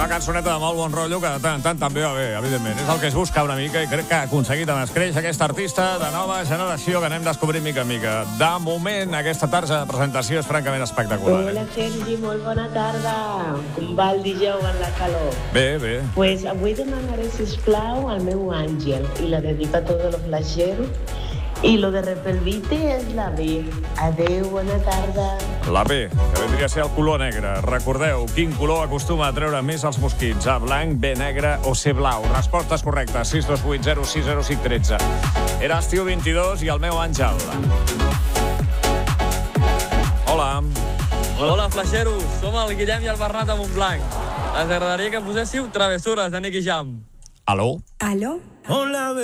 Una cançoneta de molt bon rotllo que de tant en tant també va bé, evidentment. És el que es busca una mica i crec que ha aconseguit amb escreix aquesta artista de nova generació que anem descobrint mica en mica. De moment, aquesta tarda de presentació és francament espectacular. Hola, Sergi, molt bona tarda. Com va el dijous en la calor? Bé, bé. Pues avui demanaré, sisplau, al meu àngel i la dedico a tots els flaixeros. I lo de Repelvite és la B. Adeu, bona tarda. La B, que vindria a ser el color negre. Recordeu, quin color acostuma a treure més els mosquits? A blanc, B negre o C blau? Respostes correctes, 628 0605 13. Era estiu 22 i el meu àngel. Hola. Hola, flaixeros. Som el Guillem i el Bernat de Montblanc. Ens agradaria que poséssiu Travessures de Nicky Jam. Aló? Aló? Hola,